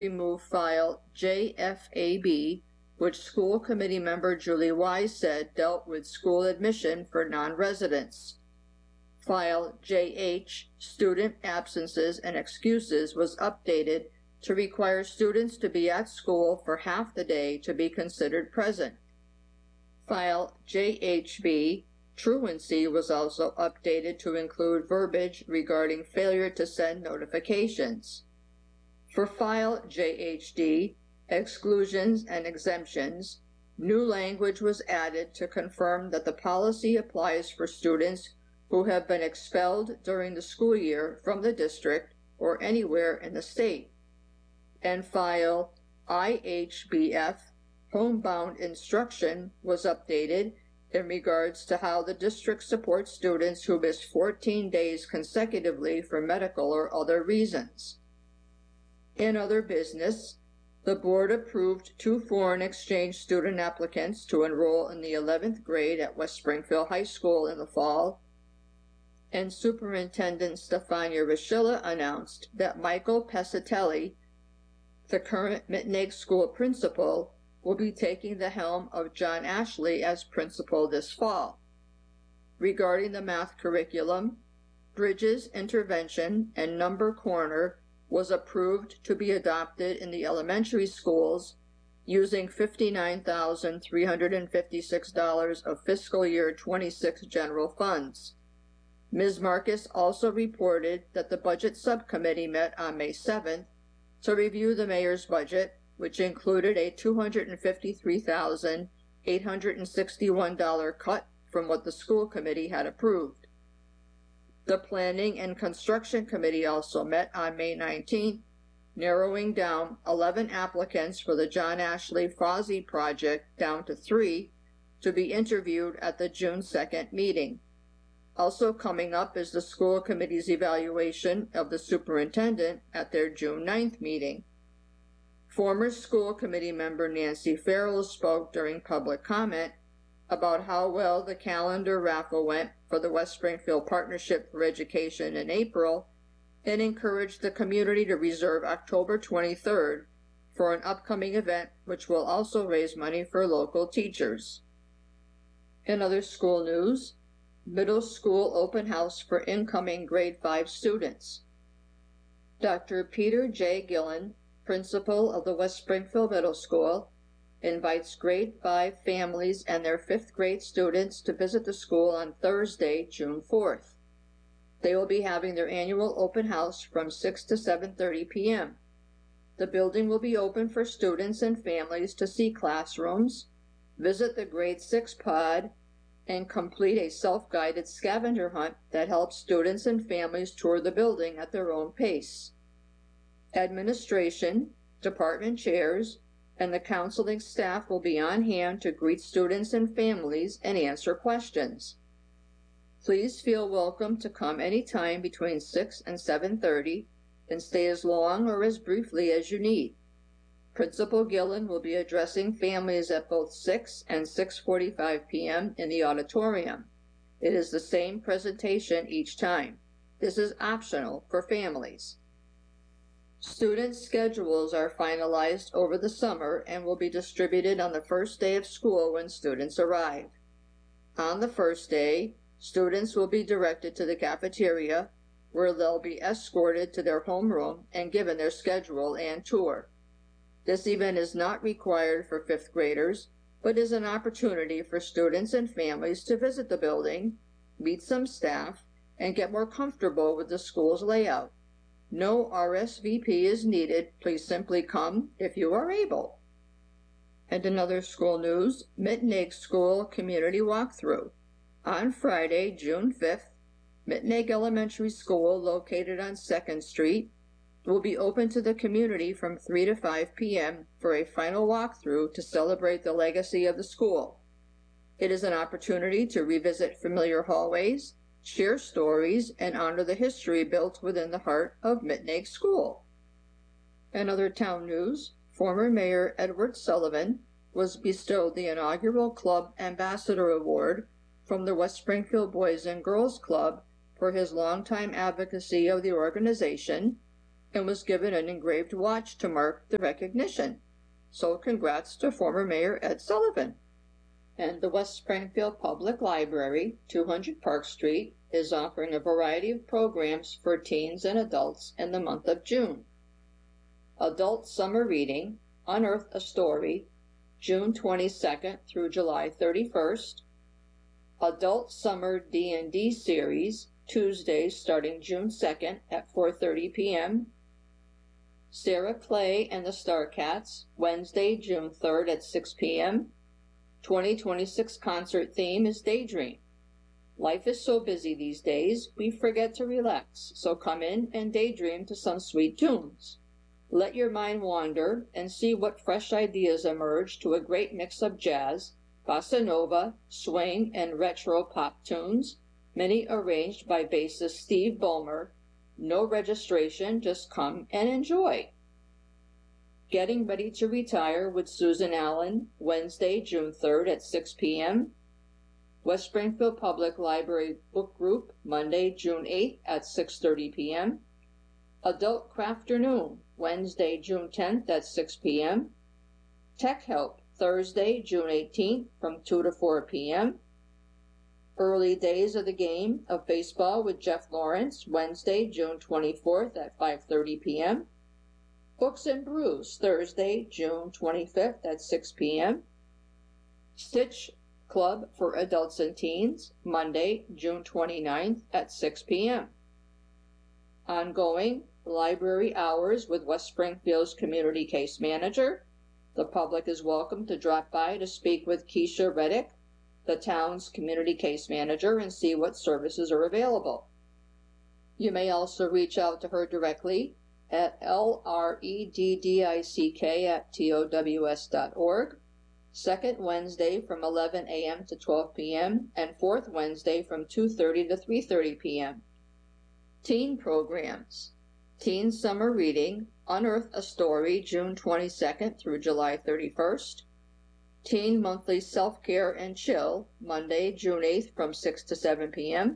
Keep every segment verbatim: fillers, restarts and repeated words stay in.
remove file J F A B, which school committee member Julie Wise said dealt with school admission for non-residents. File J H, student absences and excuses, was updated to require students to be at school for half the day to be considered present. File J H B, truancy, was also updated to include verbiage regarding failure to send notifications. For file J H D, exclusions and exemptions, new language was added to confirm that the policy applies for students who have been expelled during the school year from the district or anywhere in the state. And file I H B F, homebound instruction, was updated in regards to how the district supports students who miss fourteen days consecutively for medical or other reasons. In other business, the board approved two foreign exchange student applicants to enroll in the eleventh grade at West Springfield High School in the fall, and Superintendent Stefania Rashilla announced that Michael Pescatelli, the current Mittenegg School principal, will be taking the helm of John Ashley as principal this fall. Regarding the math curriculum, Bridges Intervention and Number Corner was approved to be adopted in the elementary schools using fifty-nine thousand three hundred fifty-six dollars of fiscal year twenty-six general funds. Miz Marcus also reported that the Budget Subcommittee met on May seventh to review the mayor's budget, which included a two hundred fifty-three thousand eight hundred sixty-one dollars cut from what the school committee had approved. The Planning and Construction Committee also met on May nineteenth, narrowing down eleven applicants for the John Ashley Fawzy project down to three to be interviewed at the June second meeting. Also coming up is the school committee's evaluation of the superintendent at their June ninth meeting. Former school committee member Nancy Farrell spoke during public comment about how well the calendar raffle went for the West Springfield Partnership for Education in April, and encouraged the community to reserve October twenty-third for an upcoming event which will also raise money for local teachers. In other school news, middle school open house for incoming grade five students. Doctor Peter J. Gillen, principal of the West Springfield Middle School, invites grade five families and their fifth grade students to visit the school on Thursday, June fourth. They will be having their annual open house from six to seven thirty p m The building will be open for students and families to see classrooms, visit the grade six pod, and complete a self-guided scavenger hunt that helps students and families tour the building at their own pace. Administration, department chairs, and the counseling staff will be on hand to greet students and families and answer questions. Please feel welcome to come anytime between six and seven thirty and stay as long or as briefly as you need. Principal Gillen will be addressing families at both six and six forty-five p m in the auditorium. It is the same presentation each time. This is optional for families. Student schedules are finalized over the summer and will be distributed on the first day of school when students arrive. On the first day, students will be directed to the cafeteria, where they'll be escorted to their homeroom and given their schedule and tour. This event is not required for fifth graders, but is an opportunity for students and families to visit the building, meet some staff, and get more comfortable with the school's layout. No R S V P is needed. Please simply come if you are able. And in other school news, Mittenegg School Community Walkthrough. On Friday, June fifth, Mittenegg Elementary School, located on second street, will be open to the community from three to five p m for a final walkthrough to celebrate the legacy of the school. It is an opportunity to revisit familiar hallways, share stories, and honor the history built within the heart of Mittenegg School. In other town news, former Mayor Edward Sullivan was bestowed the inaugural Club Ambassador Award from the West Springfield Boys and Girls Club for his longtime advocacy of the organization, and was given an engraved watch to mark the recognition. So congrats to former Mayor Ed Sullivan. And the West Springfield Public Library, two hundred Park Street, is offering a variety of programs for teens and adults in the month of June. Adult Summer Reading, Unearth a Story, June twenty-second through July thirty-first. Adult Summer D and D Series, Tuesdays starting June second at four thirty p m Sarah Clay and the Starcats, Wednesday, June third at six p m twenty twenty-six concert theme is Daydream. Life is so busy these days, we forget to relax, so come in and daydream to some sweet tunes. Let your mind wander and see what fresh ideas emerge to a great mix of jazz, bossa nova, swing, and retro pop tunes, many arranged by bassist Steve Ballmer. No registration, just come and enjoy. Getting Ready to Retire with Susan Allen, Wednesday, June third at six p m West Springfield Public Library Book Group, Monday, June eighth at six thirty p m Adult Crafternoon, Wednesday, June tenth at six p m Tech Help, Thursday, June eighteenth from two to four p m Early Days of the Game of Baseball with Jeff Lawrence, Wednesday, June twenty-fourth at five thirty p m Books and Brews, Thursday, June twenty-fifth at six p m Stitch Club for Adults and Teens, Monday, June twenty-ninth at six p m Ongoing Library Hours with West Springfield's Community Case Manager. The public is welcome to drop by to speak with Keisha Reddick, the town's Community Case Manager, and see what services are available. You may also reach out to her directly at L R E D D I C K at T O W S dot org, second Wednesday from eleven a m to twelve p m and fourth Wednesday from two thirty to three thirty p m Teen Programs. Teen Summer Reading, Unearth a Story, June twenty-second through July thirty-first. Teen Monthly Self-Care and Chill, Monday, June eighth from six to seven p m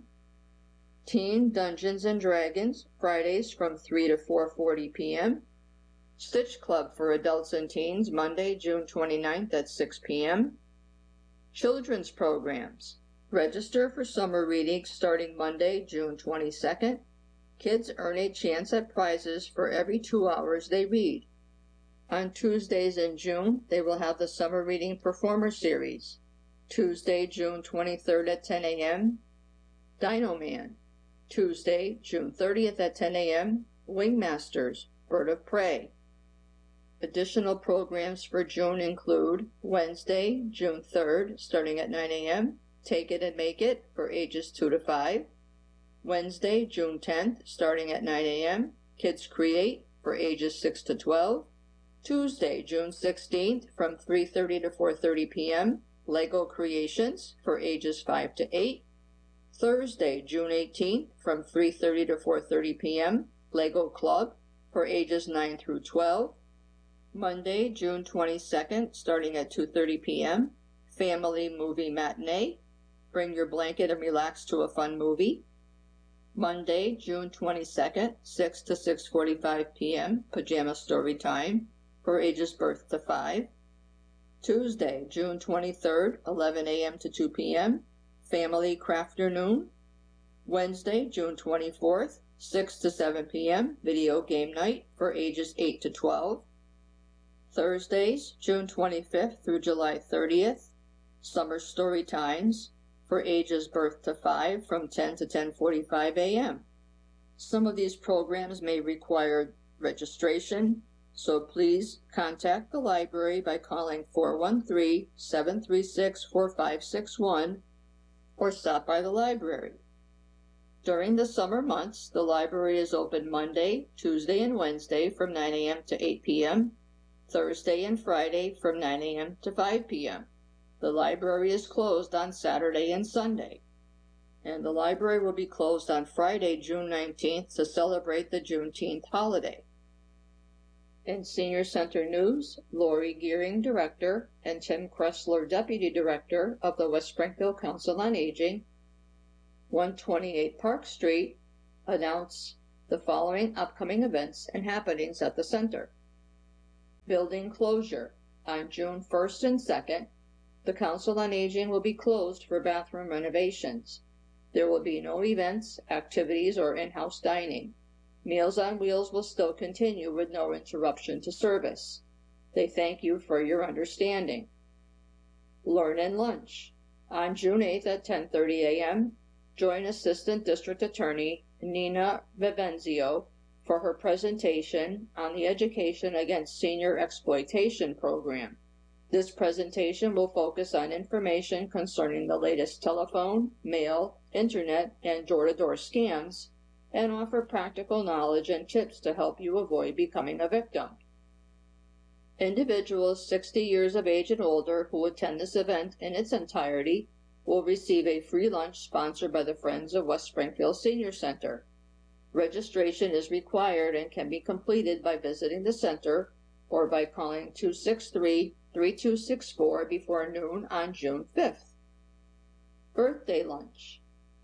Teen Dungeons and Dragons, Fridays from three to four forty p m Stitch Club for Adults and Teens, Monday, June twenty-ninth at six p m Children's Programs. Register for summer readings starting Monday, June twenty-second. Kids earn a chance at prizes for every two hours they read. On Tuesdays in June, they will have the Summer Reading Performer Series. Tuesday, June twenty-third at ten a m Dino Man. Tuesday, June thirtieth at ten a m Wingmasters, Bird of Prey. Additional programs for June include Wednesday, June third, starting at nine a m Take It and Make It for ages two to five. Wednesday, June tenth, starting at nine a m Kids Create for ages six to twelve. Tuesday, June sixteenth, from three thirty to four thirty p m Lego Creations for ages five to eight. Thursday, June eighteenth, from three thirty to four thirty p m Lego Club for ages nine through twelve. Monday, June twenty-second, starting at two thirty p m Family Movie Matinee. Bring your blanket and relax to a fun movie. Monday, June twenty-second, six to six forty-five p m Pajama Story Time for ages birth to five. Tuesday, June twenty-third, eleven a m to two p m Family Crafternoon. Wednesday, June twenty-fourth, six to seven p m Video Game Night for ages eight to twelve. Thursdays, June twenty-fifth through July thirtieth, Summer Story Times for ages birth to five from ten to ten forty-five a m Some of these programs may require registration, so please contact the library by calling four one three, seven three six, four five six one or stop by the library. During the summer months, the library is open Monday, Tuesday, and Wednesday from nine a m to eight p m, Thursday and Friday from nine a m to five p m The library is closed on Saturday and Sunday. And the library will be closed on Friday, June nineteenth to celebrate the Juneteenth holiday. In Senior Center news, Lori Gearing, Director, and Tim Kressler, Deputy Director of the West Springfield Council on Aging, one twenty-eight Park Street, announce the following upcoming events and happenings at the center. Building closure. On June first and second, the Council on Aging will be closed for bathroom renovations. There will be no events, activities, or in-house dining. Meals on Wheels will still continue with no interruption to service. They thank you for your understanding. Learn and Lunch. On June eighth at ten thirty a m, join Assistant District Attorney Nina Vivenzio for her presentation on the Education Against Senior Exploitation program. This presentation will focus on information concerning the latest telephone, mail, internet, and door-to-door scams, and offer practical knowledge and tips to help you avoid becoming a victim. Individuals sixty years of age and older who attend this event in its entirety will receive a free lunch sponsored by the Friends of West Springfield Senior Center. Registration is required and can be completed by visiting the center or by calling two six three, three two six four before noon on June fifth. Birthday Lunch.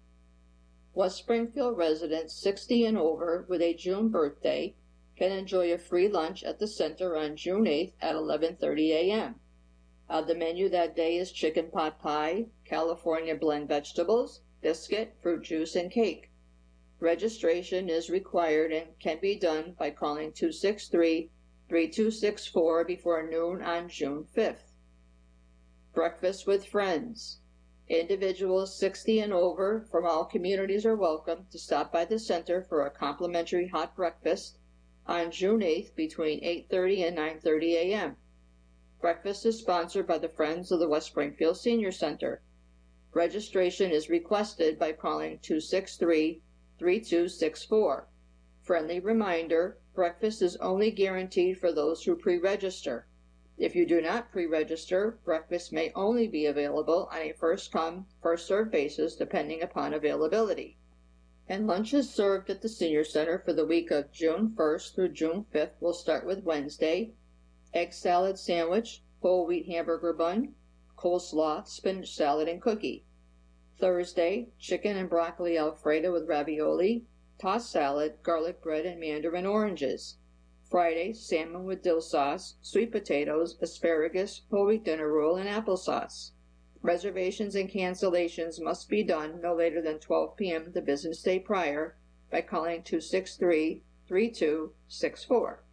West Springfield residents sixty and over with a June birthday can enjoy a free lunch at the center on June eighth at eleven thirty a m On the menu that day is chicken pot pie, California blend vegetables, biscuit, fruit juice, and cake. Registration is required and can be done by calling two six three, three two six four before noon on June fifth. Breakfast with Friends. Individuals sixty and over from all communities are welcome to stop by the center for a complimentary hot breakfast on June eighth between eight thirty and nine thirty a m Breakfast is sponsored by the Friends of the West Springfield Senior Center. Registration is requested by calling two six three, three two six four. Friendly reminder, breakfast is only guaranteed for those who pre-register. If you do not pre-register, breakfast may only be available on a first-come, first-served basis depending upon availability. And lunch is served at the Senior Center for the week of June first through June fifth. Will start with Wednesday, egg salad sandwich, whole wheat hamburger bun, coleslaw, spinach salad, and cookie. Thursday, chicken and broccoli alfredo with ravioli, tossed salad, garlic bread, and mandarin oranges. Friday, salmon with dill sauce, sweet potatoes, asparagus, whole wheat dinner roll, and applesauce. Reservations and cancellations must be done no later than twelve p m the business day prior by calling two six three, three two six four.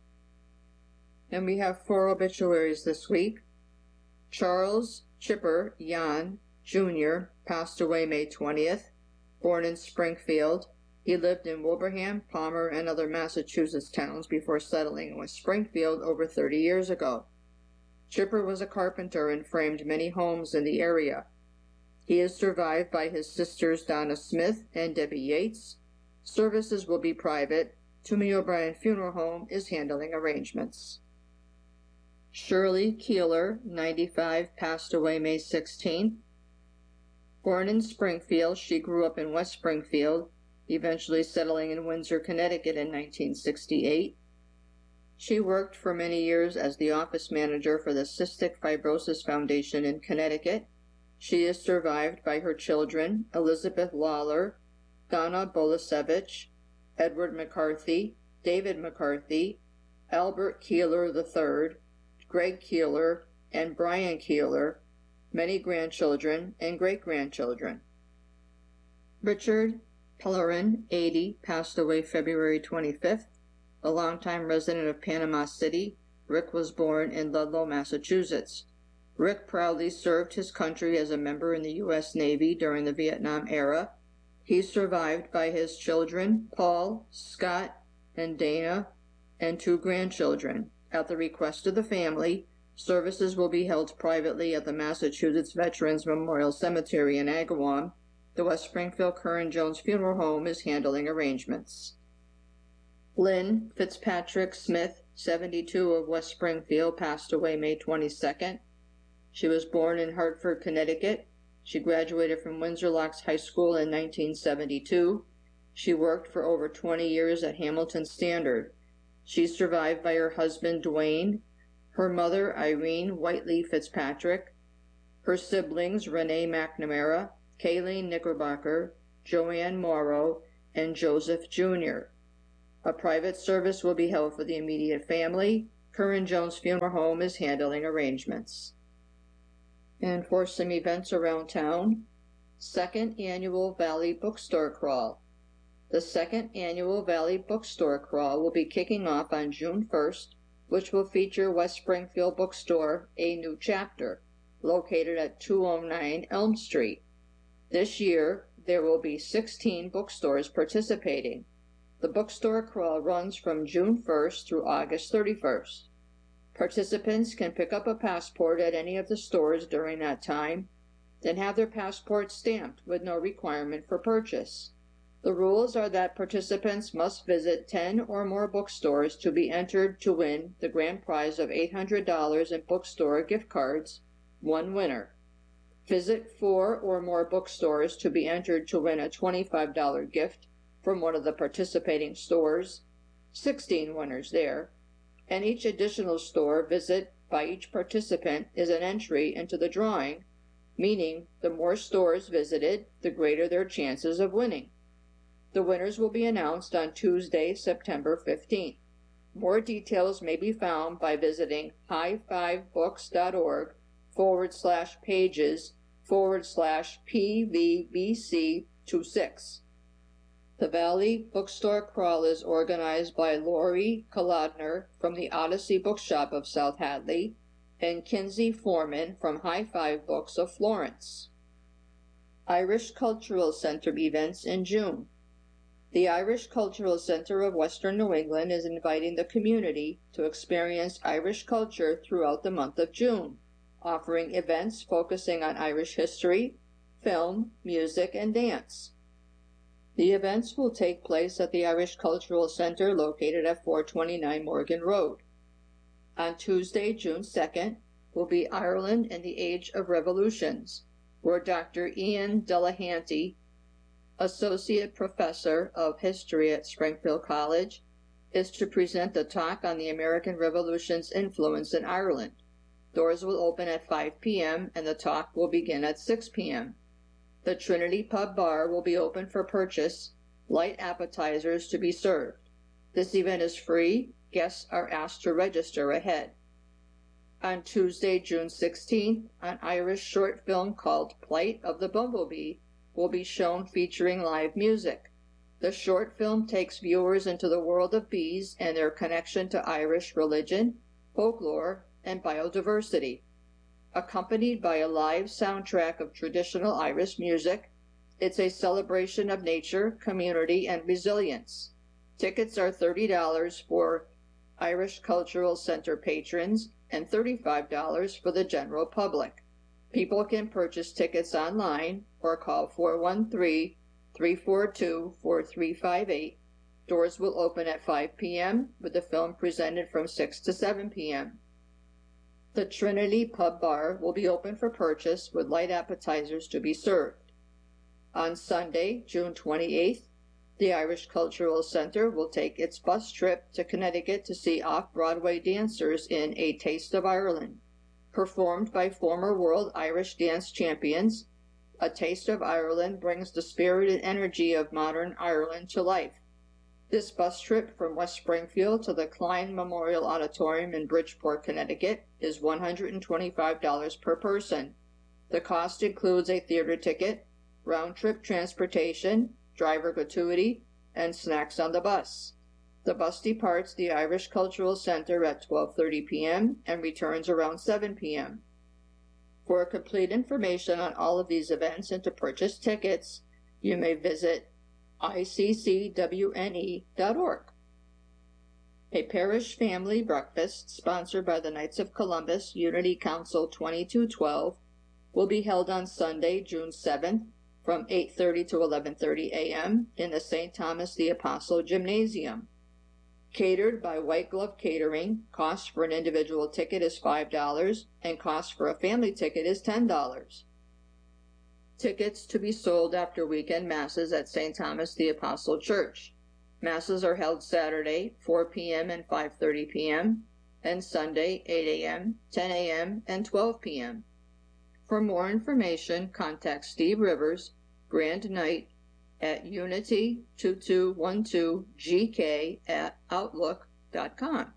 And we have four obituaries this week. Charles Chipper Jan, Junior, passed away May twentieth, born in Springfield. He lived in Wilbraham, Palmer, and other Massachusetts towns before settling in West Springfield over thirty years ago. Chipper was a carpenter and framed many homes in the area. He is survived by his sisters Donna Smith and Debbie Yates. Services will be private. Toomey O'Brien Funeral Home is handling arrangements. Shirley Keeler, ninety-five, passed away May sixteenth. Born in Springfield, she grew up in West Springfield, eventually settling in Windsor, Connecticut in nineteen sixty-eight. She worked for many years as the office manager for the Cystic Fibrosis Foundation in Connecticut. She is survived by her children, Elizabeth Lawler, Donna Bolasevich, Edward McCarthy, David McCarthy, Albert Keeler the third, Greg Keeler, and Brian Keeler, many grandchildren and great-grandchildren. Richard Pellerin, eighty, passed away February twenty-fifth. A longtime resident of Panama City, Rick was born in Ludlow, Massachusetts. Rick proudly served his country as a member in the U S Navy during the Vietnam era. He's survived by his children, Paul, Scott, and Dana, and two grandchildren. At the request of the family, services will be held privately at the Massachusetts Veterans Memorial Cemetery in Agawam. The West Springfield Curran Jones Funeral Home is handling arrangements. Lynn Fitzpatrick Smith, seventy-two, of West Springfield, passed away May twenty-second. She was born in Hartford, Connecticut. She graduated from Windsor Locks High School in nineteen seventy-two. She worked for over twenty years at Hamilton Standard. She's survived by her husband, Dwayne, her mother, Irene Whiteley Fitzpatrick, her siblings, Renee McNamara, Kayleen Knickerbocker, Joanne Morrow, and Joseph Junior A private service will be held for the immediate family. Curran Jones Funeral Home is handling arrangements. And for some events around town, second annual Valley Bookstore Crawl. The second annual Valley Bookstore Crawl will be kicking off on June first, which will feature West Springfield Bookstore, A New Chapter, located at two oh nine Elm Street. This year, there will be sixteen bookstores participating. The bookstore crawl runs from June first through August thirty-first. Participants can pick up a passport at any of the stores during that time, then have their passport stamped with no requirement for purchase. The rules are that participants must visit ten or more bookstores to be entered to win the grand prize of eight hundred dollars in bookstore gift cards, one winner. Visit four or more bookstores to be entered to win a twenty-five dollar gift from one of the participating stores, sixteen winners there, and each additional store visit by each participant is an entry into the drawing, meaning the more stores visited, the greater their chances of winning. The winners will be announced on Tuesday, September fifteenth. More details may be found by visiting high five books dot org forward slash pages forward slash P V B C twenty-six. The Valley Bookstore Crawl is organized by Lori Kolodner from the Odyssey Bookshop of South Hadley and Kinsey Foreman from High Five Books of Florence. Irish Cultural Center events in June. The Irish Cultural Center of Western New England is inviting the community to experience Irish culture throughout the month of June, offering events focusing on Irish history, film, music, and dance. The events will take place at the Irish Cultural Center located at four twenty-nine Morgan Road. On Tuesday, June second, will be Ireland and the Age of Revolutions, where Doctor Ian Delahanty, Associate Professor of History at Springfield College, is to present a talk on the American Revolution's influence in Ireland. Doors will open at five p m and the talk will begin at six p m The Trinity Pub Bar will be open for purchase, light appetizers to be served. This event is free. Guests are asked to register ahead. On Tuesday, June sixteenth, an Irish short film called Plight of the Bumblebee will be shown featuring live music. The short film takes viewers into the world of bees and their connection to Irish religion, folklore, and biodiversity. Accompanied by a live soundtrack of traditional Irish music, it's a celebration of nature, community, and resilience. Tickets are thirty dollars for Irish Cultural Center patrons and thirty-five dollars for the general public. People can purchase tickets online or call four one three, three four two, four three five eight. Doors will open at five p m with the film presented from six to seven p m The Trinity Pub Bar will be open for purchase with light appetizers to be served. On Sunday, June twenty-eighth, the Irish Cultural Center will take its bus trip to Connecticut to see off-Broadway dancers in A Taste of Ireland. Performed by former World Irish Dance Champions, A Taste of Ireland brings the spirit and energy of modern Ireland to life. This bus trip from West Springfield to the Klein Memorial Auditorium in Bridgeport, Connecticut is one hundred twenty-five dollars per person. The cost includes a theater ticket, round-trip transportation, driver gratuity, and snacks on the bus. The bus departs the Irish Cultural Center at twelve thirty p m and returns around seven p m For complete information on all of these events and to purchase tickets, you may visit I C C W N E dot org. A parish family breakfast sponsored by the Knights of Columbus Unity Council twenty-two twelve will be held on Sunday, June seventh from eight thirty to eleven thirty a m in the Saint Thomas the Apostle Gymnasium. Catered by White Glove Catering, cost for an individual ticket is five dollars and cost for a family ticket is ten dollars. Tickets to be sold after weekend masses at Saint Thomas the Apostle Church. Masses are held Saturday, four p m and five thirty p m, and Sunday, eight a m, ten a m, and twelve p m For more information, contact Steve Rivers, Grand Knight, at unity two two one two g k at outlook dot com.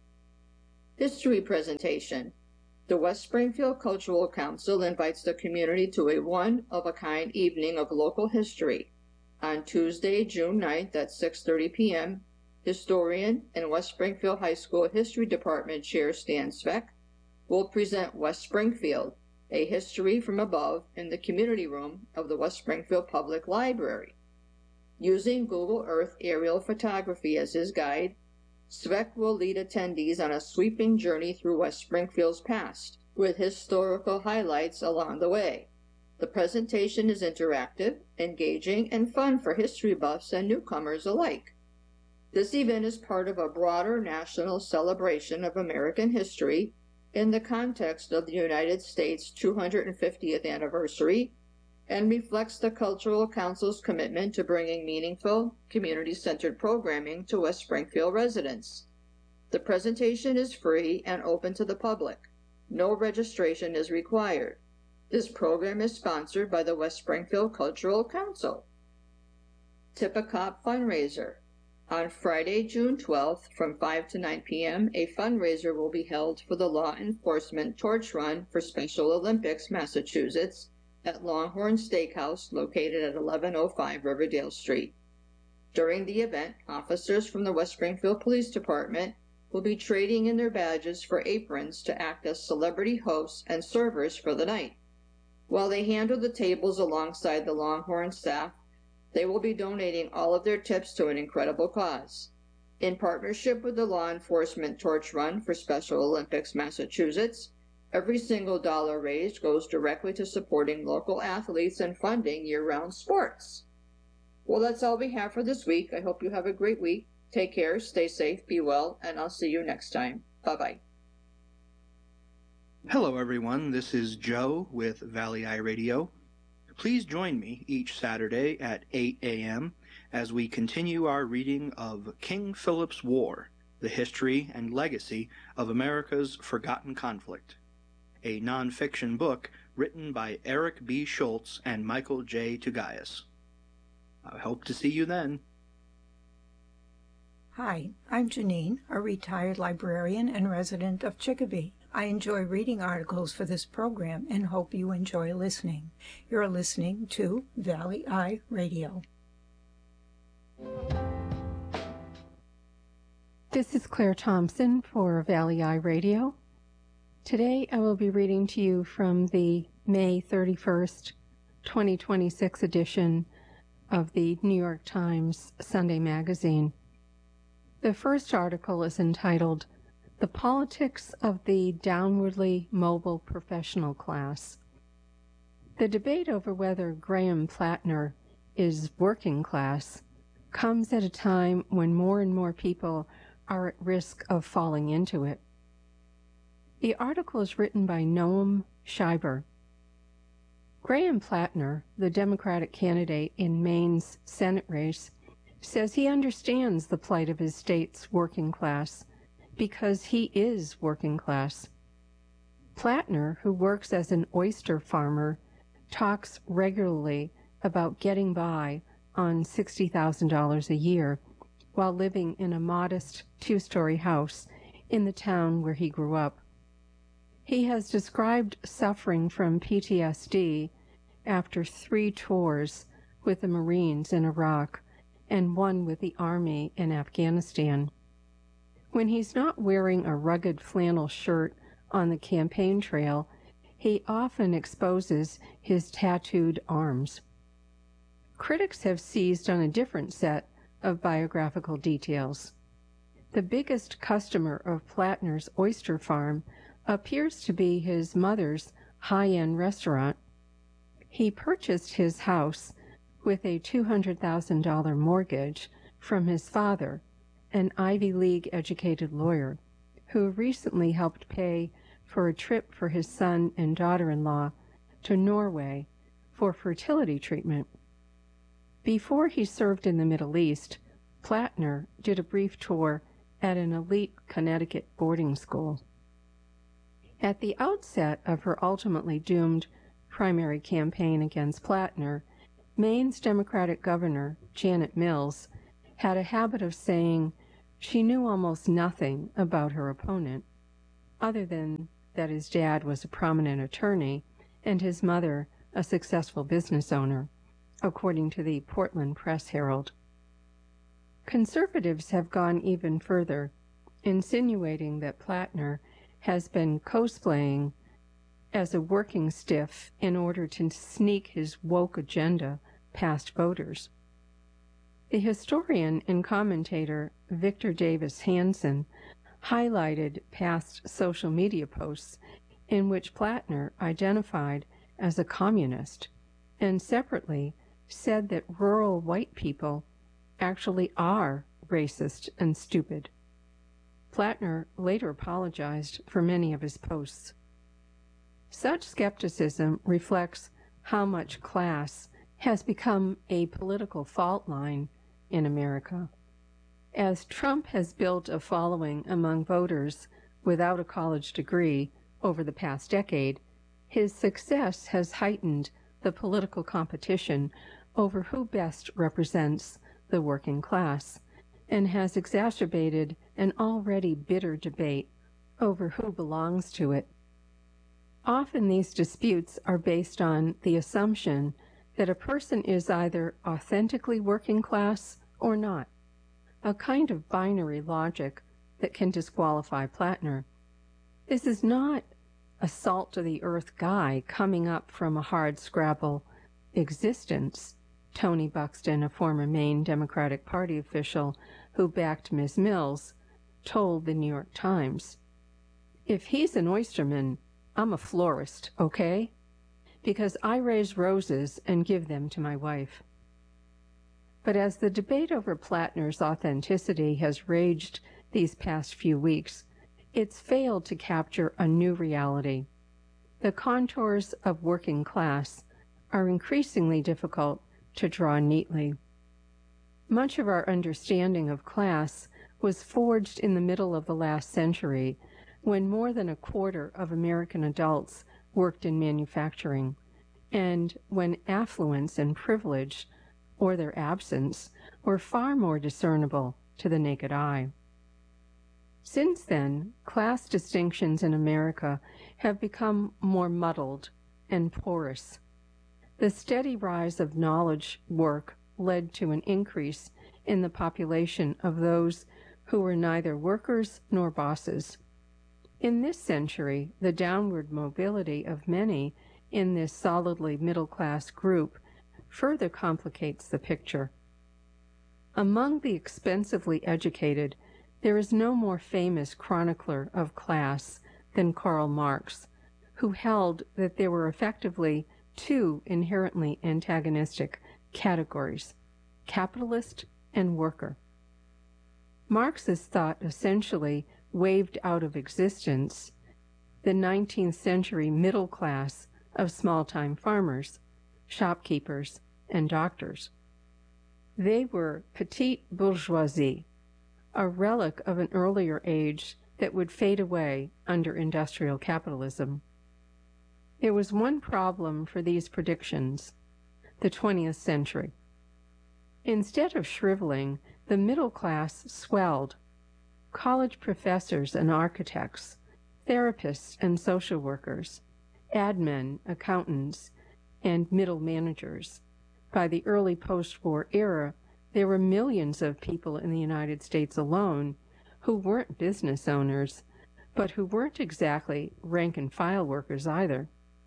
History presentation. The West Springfield Cultural Council invites the community to a one-of-a-kind evening of local history. On Tuesday, June ninth at six thirty p m, historian and West Springfield High School History Department Chair Stan Sveck will present West Springfield, a history from above in the community room of the West Springfield Public Library. Using Google Earth aerial photography as his guide, Sveck will lead attendees on a sweeping journey through West Springfield's past, with historical highlights along the way. The presentation is interactive, engaging, and fun for history buffs and newcomers alike. This event is part of a broader national celebration of American history in the context of the United States' two hundred fiftieth anniversary and reflects the Cultural Council's commitment to bringing meaningful, community-centered programming to West Springfield residents. The presentation is free and open to the public. No registration is required. This program is sponsored by the West Springfield Cultural Council. Tip a Cop fundraiser. On Friday, June twelfth, from five to nine p m, a fundraiser will be held for the Law Enforcement Torch Run for Special Olympics, Massachusetts, at Longhorn Steakhouse, located at eleven oh five Riverdale Street. During the event, officers from the West Springfield Police Department will be trading in their badges for aprons to act as celebrity hosts and servers for the night. While they handle the tables alongside the Longhorn staff, they will be donating all of their tips to an incredible cause. In partnership with the Law Enforcement Torch Run for Special Olympics, Massachusetts, every single dollar raised goes directly to supporting local athletes and funding year-round sports. Well, that's all we have for this week. I hope you have a great week. Take care, stay safe, be well, and I'll see you next time. Bye-bye. Hello, everyone. This is Joe with Valley Eye Radio. Please join me each Saturday at eight a m as we continue our reading of King Philip's War, the history and legacy of America's forgotten conflict, a nonfiction book written by Eric B. Schultz and Michael J. Tugayas. I hope to see you then. Hi, I'm Janine, a retired librarian and resident of Chicopee. I enjoy reading articles for this program and hope you enjoy listening. You're listening to Valley Eye Radio. This is Claire Thompson for Valley Eye Radio. Today I will be reading to you from the May thirty-first, twenty twenty-six edition of the New York Times Sunday Magazine. The first article is entitled, "The Politics of the Downwardly Mobile Professional Class." The debate over whether Graham Plattner is working class comes at a time when more and more people are at risk of falling into it. The article is written by Noam Scheiber. Graham Plattner, the Democratic candidate in Maine's Senate race, says he understands the plight of his state's working class because he is working class. Plattner, who works as an oyster farmer, talks regularly about getting by on sixty thousand dollars a year while living in a modest two-story house in the town where he grew up. He has described suffering from P T S D after three tours with the Marines in Iraq and one with the Army in Afghanistan. When he's not wearing a rugged flannel shirt on the campaign trail, he often exposes his tattooed arms. Critics have seized on a different set of biographical details. The biggest customer of Plattner's oyster farm appears to be his mother's high-end restaurant. He purchased his house with a two hundred thousand dollars mortgage from his father, an Ivy League-educated lawyer, who recently helped pay for a trip for his son and daughter-in-law to Norway for fertility treatment. Before he served in the Middle East, Plattner did a brief tour at an elite Connecticut boarding school. At the outset of her ultimately doomed primary campaign against Plattner, Maine's Democratic governor, Janet Mills, had a habit of saying she knew almost nothing about her opponent, other than that his dad was a prominent attorney and his mother a successful business owner, according to the Portland Press Herald. Conservatives have gone even further, insinuating that Plattner has been cosplaying as a working stiff in order to sneak his woke agenda past voters. The historian and commentator Victor Davis Hanson highlighted past social media posts in which Plattner identified as a communist and separately said that rural white people actually are racist and stupid. Plattner later apologized for many of his posts. Such skepticism reflects how much class has become a political fault line in America. As Trump has built a following among voters without a college degree over the past decade, his success has heightened the political competition over who best represents the working class and has exacerbated an already bitter debate over who belongs to it. Often these disputes are based on the assumption that a person is either authentically working class or not, a kind of binary logic that can disqualify Plattner. This is not a salt-to-the-earth guy coming up from a hard-scrabble existence, Tony Buxton, a former Maine Democratic Party official who backed Miz Mills, told the New York Times. If he's an oysterman, I'm a florist, okay? Because I raise roses and give them to my wife. But as the debate over Plattner's authenticity has raged these past few weeks, it's failed to capture a new reality. The contours of working class are increasingly difficult to draw neatly. Much of our understanding of class was forged in the middle of the last century, when more than a quarter of American adults worked in manufacturing, and when affluence and privilege, or their absence, were far more discernible to the naked eye. Since then, class distinctions in America have become more muddled and porous. The steady rise of knowledge work led to an increase in the population of those who were neither workers nor bosses. In this century, the downward mobility of many in this solidly middle-class group further complicates the picture. Among the expensively educated, there is no more famous chronicler of class than Karl Marx, who held that there were effectively two inherently antagonistic categories, capitalist and worker. Marx's thought essentially waved out of existence the nineteenth century middle class of small-time farmers, shopkeepers, and doctors. They were petite bourgeoisie, a relic of an earlier age that would fade away under industrial capitalism. There was one problem for these predictions: the twentieth century. Instead of shriveling, the middle class swelled. College professors and architects, therapists and social workers, admin, accountants, and middle managers. By the early post-war era, there were millions of people in the United States alone who weren't business owners, but who weren't exactly rank-and-file workers either.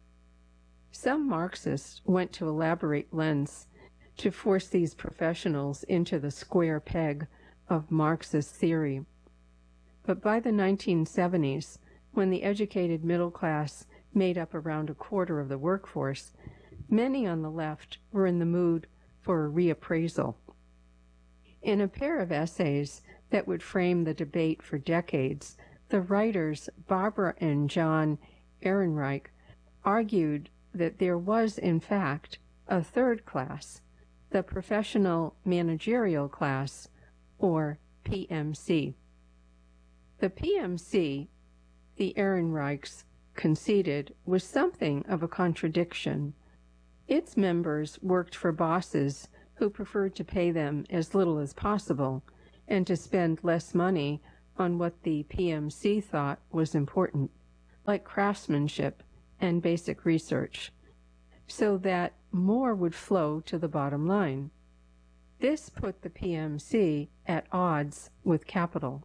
Some Marxists went to elaborate lengths to force these professionals into the square peg of Marxist theory. But by the nineteen seventies, when the educated middle class made up around a quarter of the workforce, many on the left were in the mood for a reappraisal. In a pair of essays that would frame the debate for decades, the writers Barbara and John Ehrenreich argued that there was, in fact, a third class, the professional managerial class, or P M C. The P M C, the Ehrenreichs conceded, was something of a contradiction. Its members worked for bosses who preferred to pay them as little as possible and to spend less money on what the P M C thought was important, like craftsmanship and basic research, so that more would flow to the bottom line. This put the P M C at odds with capital.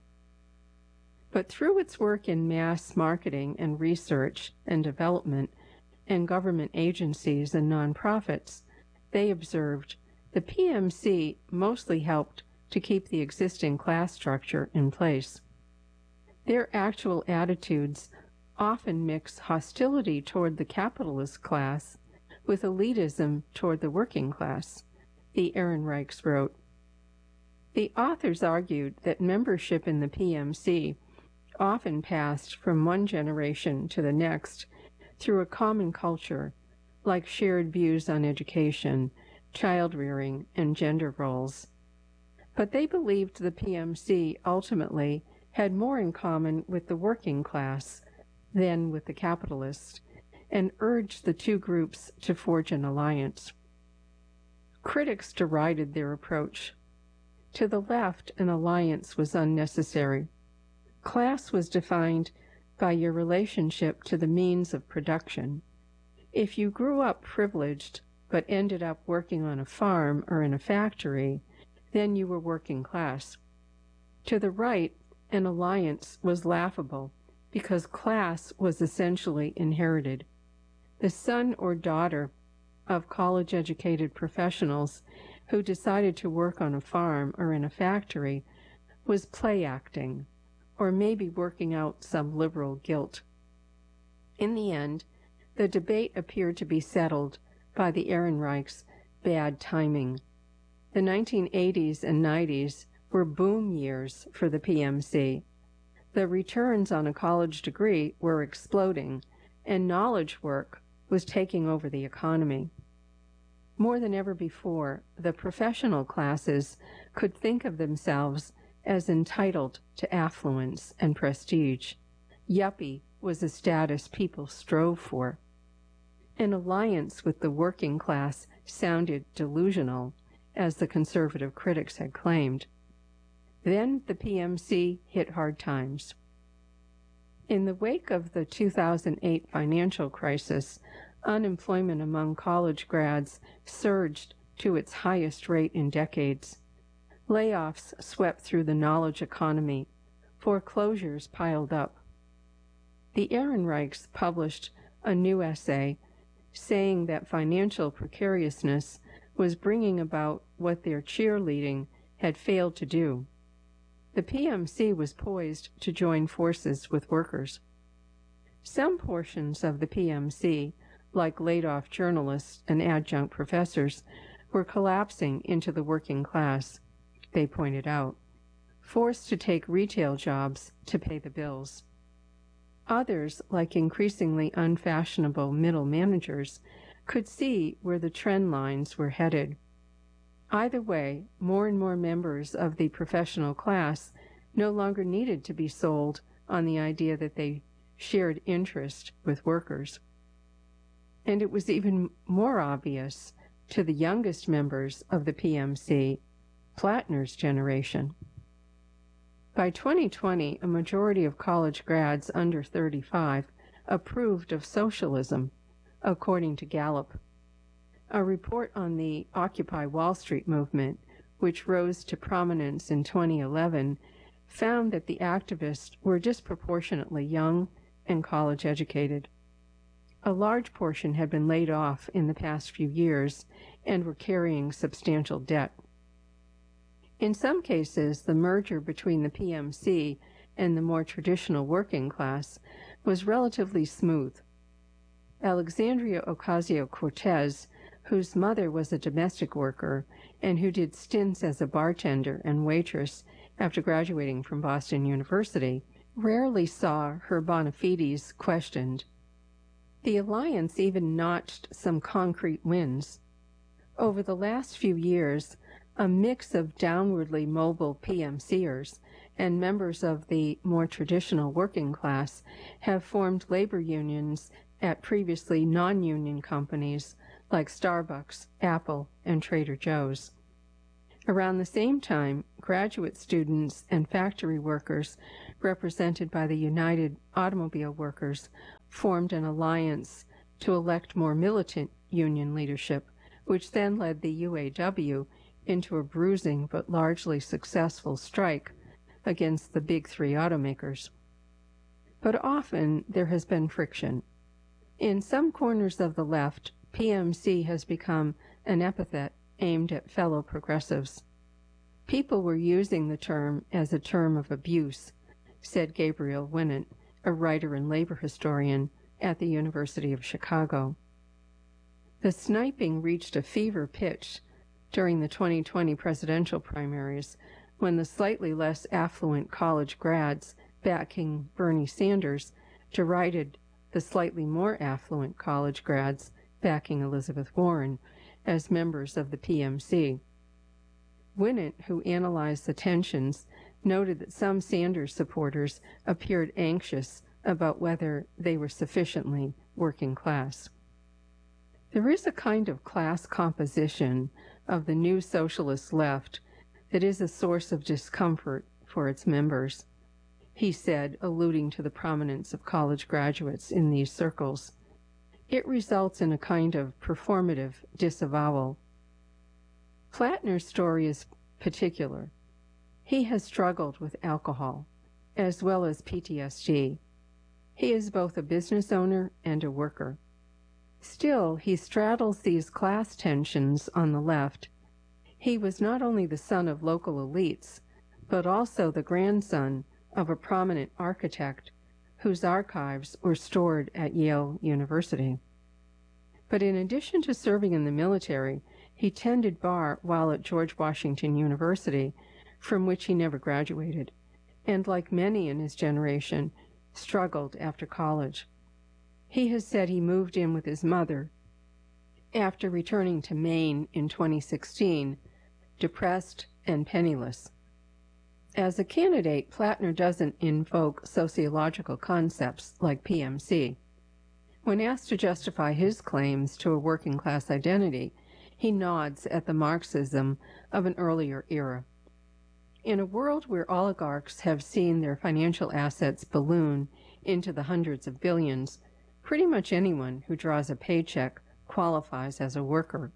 But through its work in mass marketing and research and development and government agencies and nonprofits, they observed the P M C mostly helped to keep the existing class structure in place. Their actual attitudes often mix hostility toward the capitalist class with elitism toward the working class, the Ehrenreichs wrote. The authors argued that membership in the P M C often passed from one generation to the next through a common culture, like shared views on education, child-rearing, and gender roles. But they believed the P M C ultimately had more in common with the working class than with the capitalists, and urged the two groups to forge an alliance. Critics derided their approach. To the left, an alliance was unnecessary. Class was defined by your relationship to the means of production. If you grew up privileged but ended up working on a farm or in a factory, then you were working class. To the right, an alliance was laughable because class was essentially inherited. The son or daughter of college-educated professionals who decided to work on a farm or in a factory was play acting, or maybe working out some liberal guilt. In the end, the debate appeared to be settled by the Ehrenreichs' bad timing. The nineteen eighties and nineties were boom years for the P M C. The returns on a college degree were exploding, and knowledge work was taking over the economy. More than ever before, the professional classes could think of themselves as entitled to affluence and prestige. Yuppie was a status people strove for. An alliance with the working class sounded delusional, as the conservative critics had claimed. Then the P M C hit hard times. In the wake of the two thousand eight financial crisis, unemployment among college grads surged to its highest rate in decades. Layoffs swept through the knowledge economy. Foreclosures piled up. The Ehrenreichs published a new essay saying that financial precariousness was bringing about what their cheerleading had failed to do. The P M C was poised to join forces with workers. Some portions of the P M C, like laid-off journalists and adjunct professors, were collapsing into the working class, they pointed out, forced to take retail jobs to pay the bills. Others, like increasingly unfashionable middle managers, could see where the trend lines were headed. Either way, more and more members of the professional class no longer needed to be sold on the idea that they shared interest with workers. And it was even more obvious to the youngest members of the P M C, Plattner's generation. By twenty twenty, a majority of college grads under thirty-five approved of socialism, according to Gallup. A report on the Occupy Wall Street movement, which rose to prominence in twenty eleven, found that the activists were disproportionately young and college-educated. A large portion had been laid off in the past few years and were carrying substantial debt. In some cases, the merger between the P M C and the more traditional working class was relatively smooth. Alexandria Ocasio-Cortez, whose mother was a domestic worker and who did stints as a bartender and waitress after graduating from Boston University, rarely saw her bona fides questioned. The alliance even notched some concrete wins. Over the last few years, a mix of downwardly mobile P M Cers and members of the more traditional working class have formed labor unions at previously non-union companies like Starbucks, Apple, and Trader Joe's. Around the same time, graduate students and factory workers, represented by the United Automobile Workers, formed an alliance to elect more militant union leadership, which then led the U A W into a bruising but largely successful strike against the big three automakers. But often there has been friction. In some corners of the left, P M C has become an epithet aimed at fellow progressives. People were using the term as a term of abuse, said Gabriel Winant, a writer and labor historian at the University of Chicago. The sniping reached a fever pitch during the twenty twenty presidential primaries, when the slightly less affluent college grads backing Bernie Sanders derided the slightly more affluent college grads backing Elizabeth Warren as members of the P M C. Winant, who analyzed the tensions, noted that some Sanders supporters appeared anxious about whether they were sufficiently working class. There is a kind of class composition of the new socialist left that is a source of discomfort for its members, he said, alluding to the prominence of college graduates in these circles. It results in a kind of performative disavowal. Plattner's story is particular. He has struggled with alcohol, as well as P T S D. He is both a business owner and a worker. Still, he straddles these class tensions on the left. He was not only the son of local elites, but also the grandson of a prominent architect whose archives were stored at Yale University. But in addition to serving in the military, he tended bar while at George Washington University, from which he never graduated, and like many in his generation, struggled after college. He has said he moved in with his mother after returning to Maine in twenty sixteen, depressed and penniless. As a candidate, Plattner doesn't invoke sociological concepts like P M C. When asked to justify his claims to a working-class identity, he nods at the Marxism of an earlier era. In a world where oligarchs have seen their financial assets balloon into the hundreds of billions, pretty much anyone who draws a paycheck qualifies as a worker.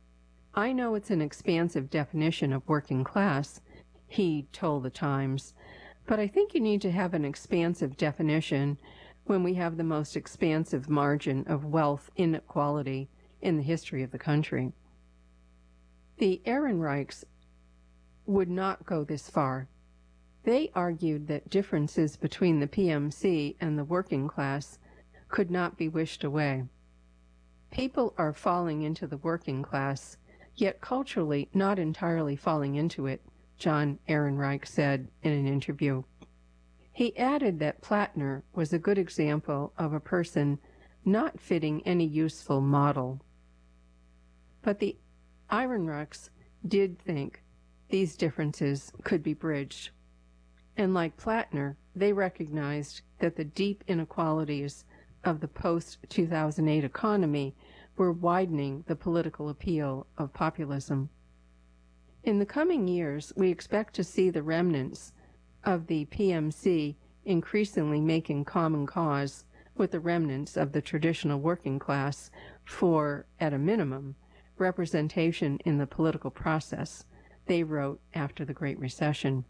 I know it's an expansive definition of working class, he told the Times, but I think you need to have an expansive definition when we have the most expansive margin of wealth inequality in the history of the country. The Ehrenreichs would not go this far. They argued that differences between the P M C and the working class could not be wished away. People are falling into the working class, yet culturally not entirely falling into it, John Ehrenreich said in an interview. He added that Plattner was a good example of a person not fitting any useful model. But the Ehrenreichs did think these differences could be bridged. And like Plattner, they recognized that the deep inequalities of the post two thousand eight economy were widening the political appeal of populism. In the coming years, we expect to see the remnants of the P M C increasingly making common cause with the remnants of the traditional working class for, at a minimum, representation in the political process, they wrote after the Great Recession.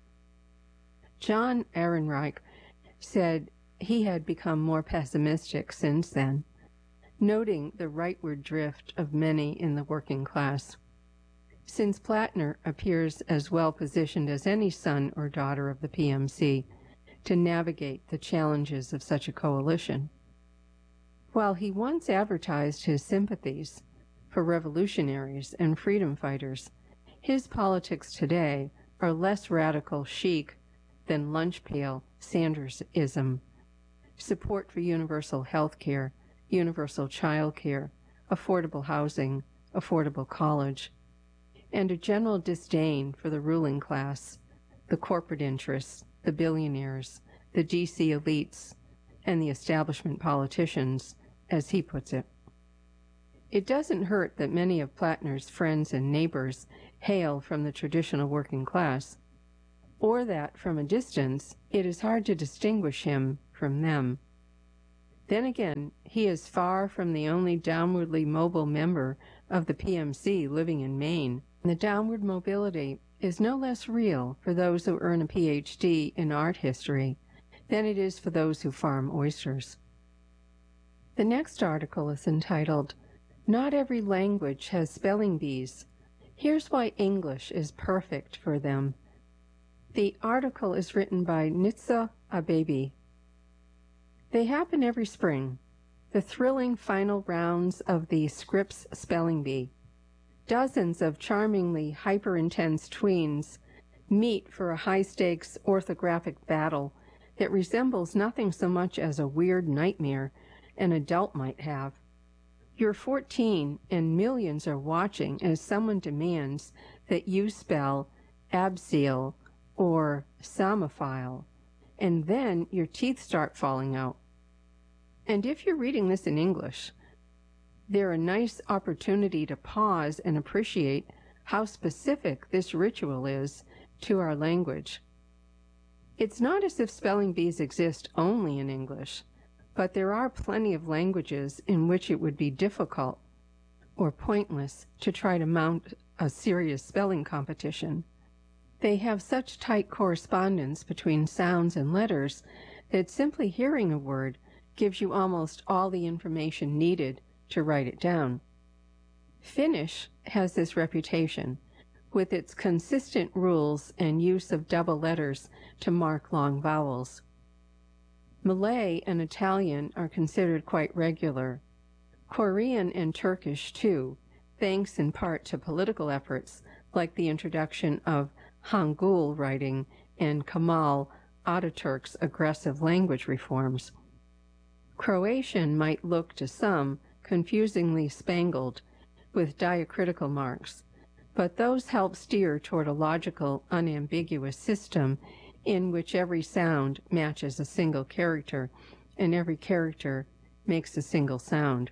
John Ehrenreich said he had become more pessimistic since then, noting the rightward drift of many in the working class. Since Plattner appears as well positioned as any son or daughter of the P M C to navigate the challenges of such a coalition. While he once advertised his sympathies for revolutionaries and freedom fighters, his politics today are less radical chic than lunch pail Sandersism. Support for universal health care, universal child care, affordable housing, affordable college, and a general disdain for the ruling class, the corporate interests, the billionaires, the D C elites, and the establishment politicians, as he puts it. It doesn't hurt that many of Plattner's friends and neighbors hail from the traditional working class, or that, from a distance, it is hard to distinguish him from them. Then again, he is far from the only downwardly mobile member of the P M C living in Maine. The downward mobility is no less real for those who earn a P H D in art history than it is for those who farm oysters. The next article is entitled, "Not Every Language Has Spelling Bees. Here's Why English is Perfect for Them." The article is written by Nitsa Abebi. They happen every spring, the thrilling final rounds of the Scripps Spelling Bee. Dozens of charmingly hyper-intense tweens meet for a high-stakes orthographic battle that resembles nothing so much as a weird nightmare an adult might have. You're fourteen, and millions are watching as someone demands that you spell abseil or samophile, and then your teeth start falling out. And if you're reading this in English, they're a nice opportunity to pause and appreciate how specific this ritual is to our language. It's not as if spelling bees exist only in English, but there are plenty of languages in which it would be difficult or pointless to try to mount a serious spelling competition. They have such tight correspondence between sounds and letters that simply hearing a word gives you almost all the information needed to write it down. Finnish has this reputation, with its consistent rules and use of double letters to mark long vowels. Malay and Italian are considered quite regular. Korean and Turkish, too, thanks in part to political efforts like the introduction of Hangul writing and Kemal Ataturk's aggressive language reforms. Croatian might look to some confusingly spangled with diacritical marks, but those help steer toward a logical, unambiguous system in which every sound matches a single character and every character makes a single sound.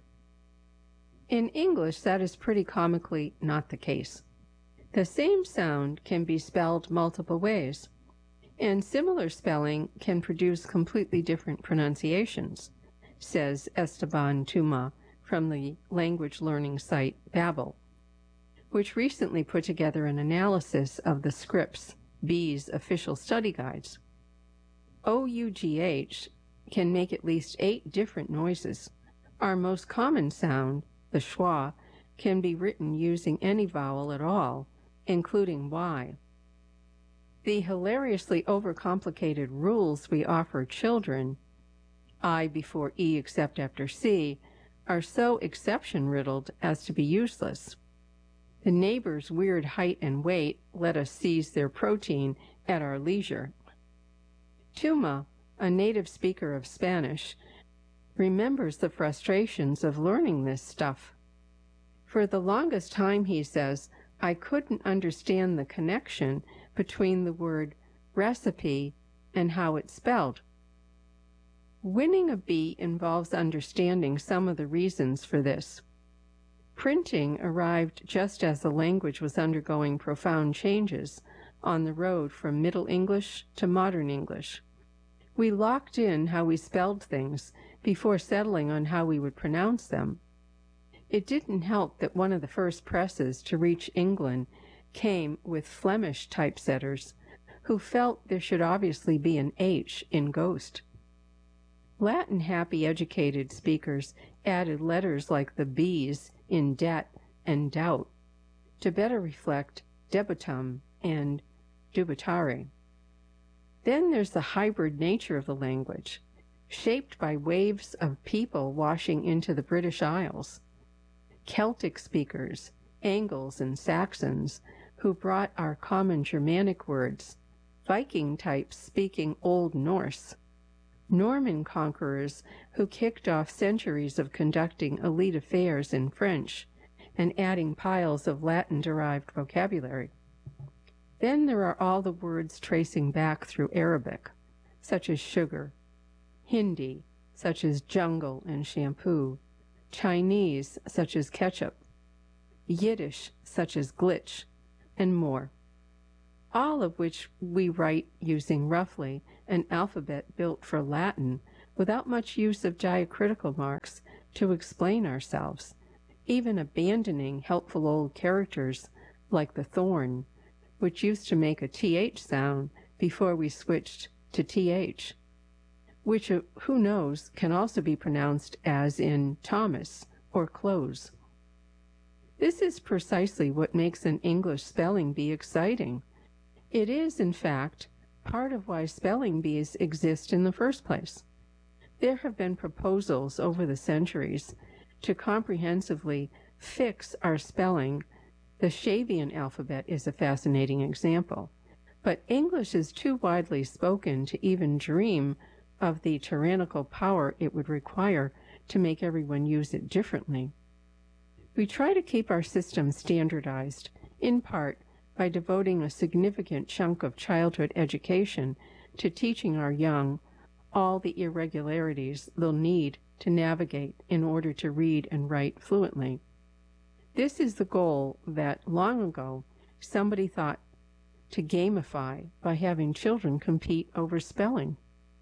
In English, that is pretty comically not the case. The same sound can be spelled multiple ways, and similar spelling can produce completely different pronunciations, says Esteban Tuma from the language learning site Babbel, which recently put together an analysis of the Scripps Bees official study guides. O U G H can make at least eight different noises. Our most common sound, the schwa, can be written using any vowel at all, including Y. The hilariously overcomplicated rules we offer children, I before E except after C, are so exception-riddled as to be useless. The neighbor's weird height and weight let us seize their protein at our leisure. Tuma, a native speaker of Spanish, remembers the frustrations of learning this stuff. For the longest time, he says, I couldn't understand the connection between the word recipe and how it's spelled. Winning a bee involves understanding some of the reasons for this. Printing arrived just as the language was undergoing profound changes on the road from Middle English to Modern English. We locked in how we spelled things before settling on how we would pronounce them. It didn't help that one of the first presses to reach England came with Flemish typesetters who felt there should obviously be an H in ghost. Latin-happy educated speakers added letters like the B's in debt and doubt to better reflect debitum and dubitare. Then there's the hybrid nature of the language, shaped by waves of people washing into the British Isles. Celtic speakers, Angles and Saxons, who brought our common Germanic words, Viking types speaking Old Norse, Norman conquerors who kicked off centuries of conducting elite affairs in French and adding piles of Latin-derived vocabulary. Then there are all the words tracing back through Arabic, such as sugar, Hindi, such as jungle and shampoo, Chinese, such as ketchup, Yiddish, such as glitch, and more, all of which we write using roughly an alphabet built for Latin without much use of diacritical marks to explain ourselves, even abandoning helpful old characters like the thorn, which used to make a th sound before we switched to th, which, uh, who knows, can also be pronounced as in Thomas or close. This is precisely what makes an English spelling bee exciting. It is, in fact, part of why spelling bees exist in the first place. There have been proposals over the centuries to comprehensively fix our spelling. The Shavian alphabet is a fascinating example, but English is too widely spoken to even dream of the tyrannical power it would require to make everyone use it differently. We try to keep our system standardized, in part by devoting a significant chunk of childhood education to teaching our young all the irregularities they'll need to navigate in order to read and write fluently. This is the goal that, long ago, somebody thought to gamify by having children compete over spelling.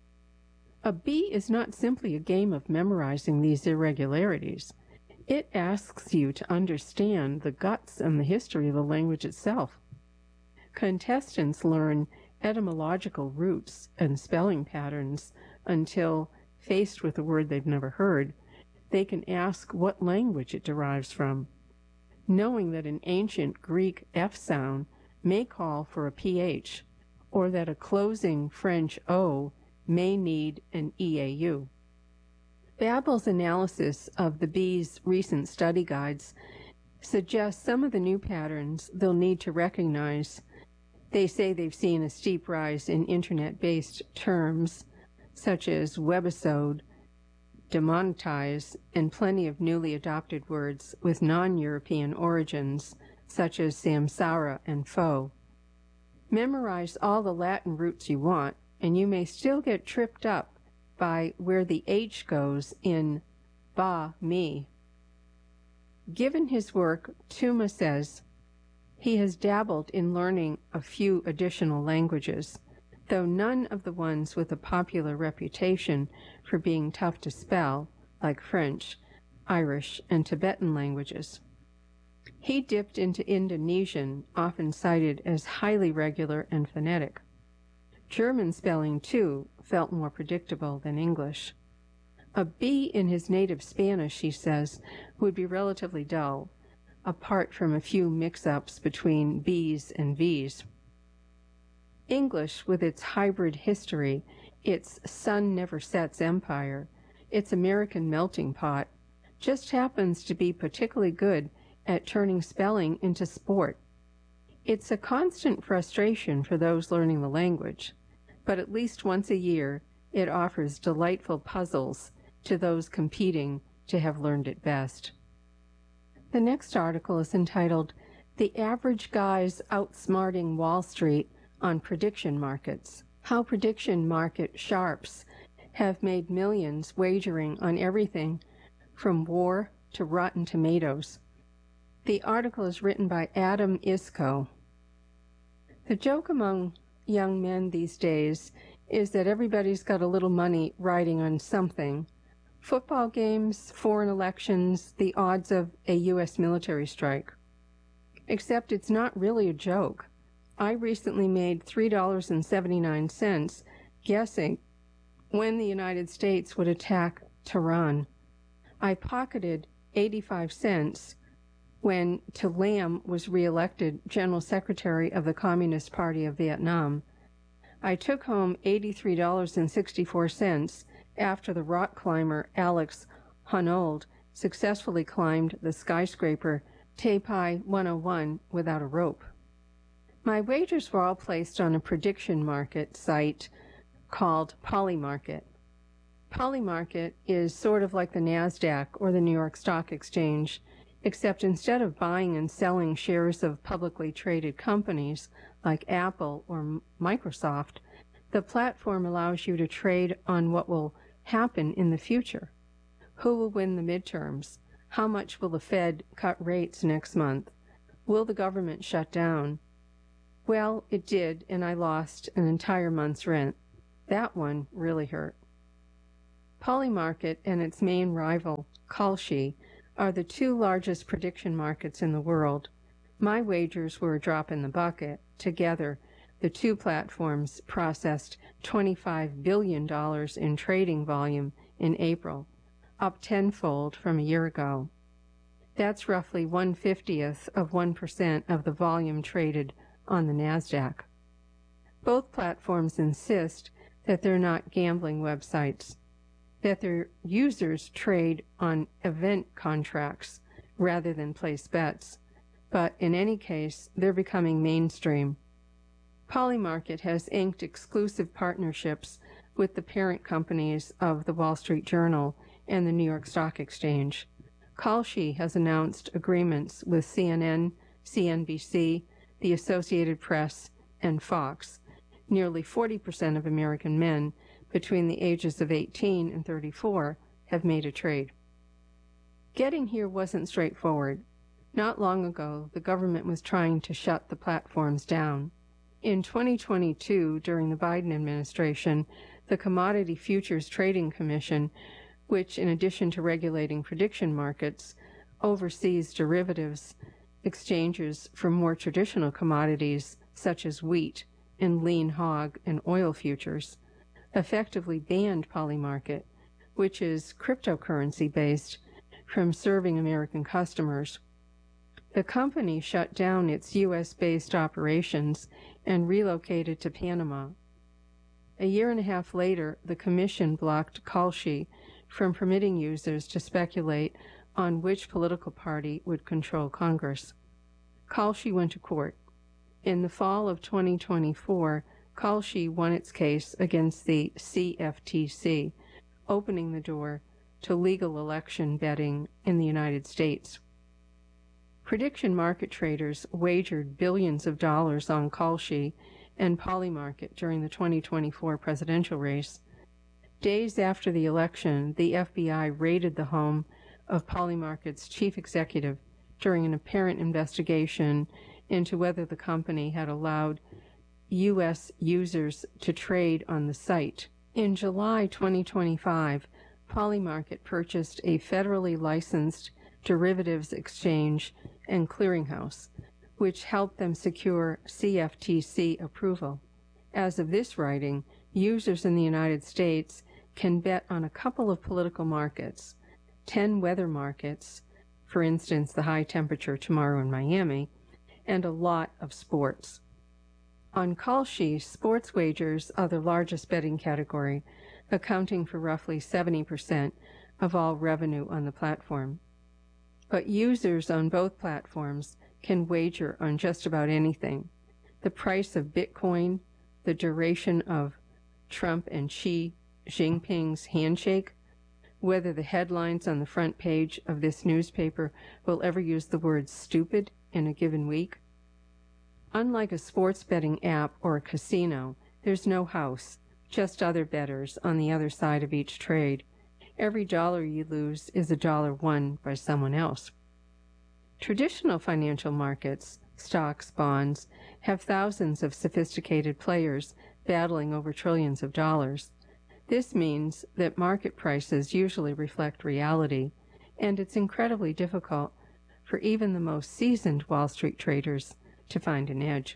A bee is not simply a game of memorizing these irregularities. It asks you to understand the guts and the history of the language itself. Contestants learn etymological roots and spelling patterns until, faced with a word they've never heard, they can ask what language it derives from, knowing that an ancient Greek F sound may call for a P H, or that a closing French O may need an E A U. Babel's analysis of the bees' recent study guides suggests some of the new patterns they'll need to recognize. They say they've seen a steep rise in internet-based terms such as webisode, demonetize, and plenty of newly adopted words with non-European origins such as samsara and foe. Memorize all the Latin roots you want, and you may still get tripped up by where the H goes in ba, me. Given his work, Tuma says he has dabbled in learning a few additional languages, though none of the ones with a popular reputation for being tough to spell, like French, Irish, and Tibetan languages. He dipped into Indonesian, often cited as highly regular and phonetic. German spelling, too, felt more predictable than English. A B in his native Spanish, he says, would be relatively dull, apart from a few mix-ups between B's and V's. English, with its hybrid history, its sun-never-sets empire, its American melting pot, just happens to be particularly good at turning spelling into sport. It's a constant frustration for those learning the language, but at least once a year it offers delightful puzzles to those competing to have learned it best. The next article is entitled, "The Average Guy's Outsmarting Wall Street on Prediction Markets: How Prediction Market Sharps Have Made Millions Wagering on Everything from War to Rotten Tomatoes." The article is written by Adam Isco. The joke among young men these days is that everybody's got a little money riding on something. Football games, foreign elections, the odds of a U S military strike. Except it's not really a joke. I recently made three dollars and seventy-nine cents guessing when the United States would attack Tehran. I pocketed eighty-five cents when To Lam was reelected General Secretary of the Communist Party of Vietnam. I took home eighty-three dollars and sixty-four cents after the rock climber Alex Honnold successfully climbed the skyscraper Tae Pai one oh one without a rope. My wagers were all placed on a prediction market site called Polymarket. Polymarket is sort of like the NASDAQ or the New York Stock Exchange, except instead of buying and selling shares of publicly traded companies like Apple or Microsoft, the platform allows you to trade on what will happen in the future. Who will win the midterms? How much will the Fed cut rates next month? Will the government shut down? Well, it did, and I lost an entire month's rent. That one really hurt. Polymarket and its main rival, Kalshi, are the two largest prediction markets in the world. My wagers were a drop in the bucket. Together, the two platforms processed twenty-five billion dollars in trading volume in April, up tenfold from a year ago. That's roughly one fiftieth of one percent of the volume traded on the NASDAQ. Both platforms insist that they're not gambling websites, that their users trade on event contracts rather than place bets, but in any case, they're becoming mainstream. Polymarket has inked exclusive partnerships with the parent companies of the Wall Street Journal and the New York Stock Exchange. Kalshi has announced agreements with C N N, C N B C, the Associated Press, and Fox. Nearly forty percent of American men between the ages of eighteen and thirty-four have made a trade. Getting here wasn't straightforward. Not long ago, the government was trying to shut the platforms down. In twenty twenty-two, during the Biden administration, the Commodity Futures Trading Commission, which, in addition to regulating prediction markets, oversees derivatives exchanges for more traditional commodities such as wheat and lean hog and oil futures, effectively banned Polymarket, which is cryptocurrency-based, from serving American customers. The company shut down its U S-based operations and relocated to Panama. A year and a half later, the Commission blocked Kalshi from permitting users to speculate on which political party would control Congress. Kalshi went to court. In the fall of twenty twenty-four, Kalshi won its case against the C F T C, opening the door to legal election betting in the United States. Prediction market traders wagered billions of dollars on Kalshi and Polymarket during the twenty twenty-four presidential race. Days after the election, the F B I raided the home of Polymarket's chief executive during an apparent investigation into whether the company had allowed U S users to trade on the site. In July twenty twenty-five, Polymarket purchased a federally licensed derivatives exchange and clearinghouse, which helped them secure C F T C approval. As of this writing, users in the United States can bet on a couple of political markets, ten weather markets, for instance, the high temperature tomorrow in Miami, and a lot of sports. On Kalshi, sports wagers are the largest betting category, accounting for roughly seventy percent of all revenue on the platform. But users on both platforms can wager on just about anything: the price of Bitcoin, the duration of Trump and Xi Jinping's handshake, whether the headlines on the front page of this newspaper will ever use the word stupid in a given week. Unlike a sports betting app or a casino, there's no house, just other bettors on the other side of each trade. Every dollar you lose is a dollar won by someone else. Traditional financial markets, stocks, bonds, have thousands of sophisticated players battling over trillions of dollars. This means that market prices usually reflect reality, and it's incredibly difficult for even the most seasoned Wall Street traders to find an edge.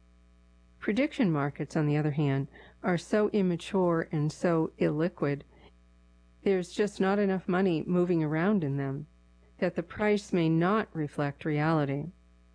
Prediction markets, on the other hand, are so immature and so illiquid, there's just not enough money moving around in them, that the price may not reflect reality.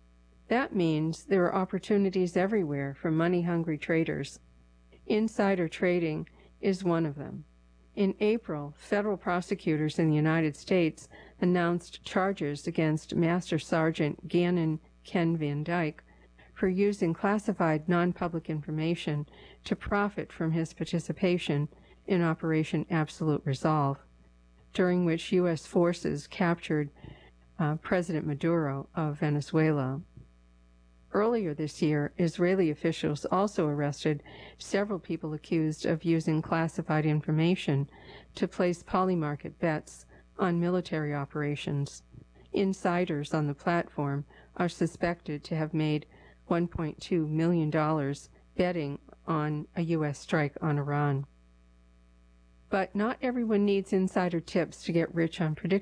That means there are opportunities everywhere for money-hungry traders. Insider trading is one of them. In April, federal prosecutors in the United States announced charges against Master Sergeant Gannon Ken Van Dyke for using classified non-public information to profit from his participation in Operation Absolute Resolve, during which U S forces captured uh, President Maduro of Venezuela. Earlier this year, Israeli officials also arrested several people accused of using classified information to place Polymarket bets on military operations. Insiders on the platform are suspected to have made one point two million dollars betting on a U S strike on Iran. But not everyone needs insider tips to get rich on predictions.